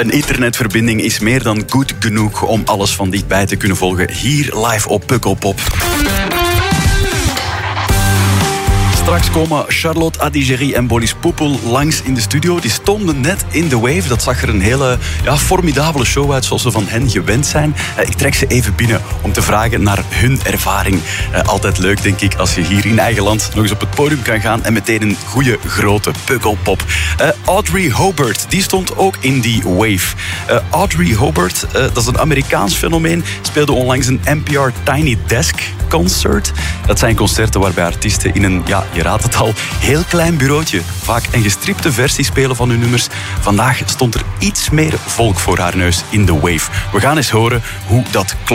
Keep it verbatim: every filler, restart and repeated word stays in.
Een internetverbinding is meer dan goed genoeg om alles van dichtbij te kunnen volgen. Hier live op Pukkelpop. Straks komen Charlotte Adigéry en Boris Poepel langs in de studio. Die stonden net in The Wave. Dat zag er een hele ja, formidabele show uit, zoals we van hen gewend zijn. Uh, ik trek ze even binnen om te vragen naar hun ervaring. Uh, altijd leuk, denk ik, als je hier in eigen land nog eens op het podium kan gaan en meteen een goede, grote Pukkelpop. Uh, Audrey Hobart, die stond ook in die Wave. Uh, Audrey Hobart, uh, dat is een Amerikaans fenomeen, speelde onlangs een N P R Tiny Desk Concert. Dat zijn concerten waarbij artiesten in een, ja, je raadt het al, heel klein bureautje vaak een gestripte versie spelen van hun nummers. Vandaag stond er iets meer volk voor haar neus in The Wave. We gaan eens horen hoe dat klonk.